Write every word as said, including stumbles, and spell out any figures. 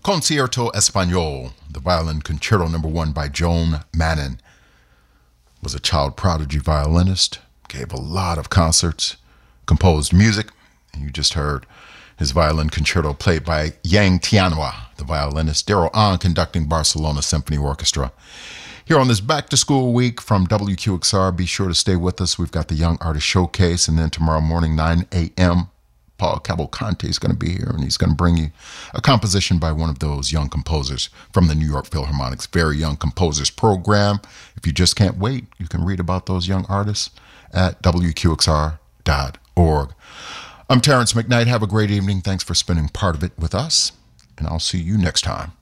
Concierto Español, the violin concerto number one by Joan Manin. Was a child prodigy violinist, gave a lot of concerts, composed music, and you just heard his violin concerto played by Yang Tianhua, the violinist, Daryl Ahn conducting Barcelona Symphony Orchestra. Here on this Back to School week from W Q X R, be sure to stay with us. We've got the Young Artist Showcase, and then tomorrow morning, nine a.m., Paul Cavalcante is going to be here, and he's going to bring you a composition by one of those young composers from the New York Philharmonic's Very Young Composers program. If you just can't wait, you can read about those young artists at W Q X R dot org. I'm Terrence McKnight. Have a great evening. Thanks for spending part of it with us, and I'll see you next time.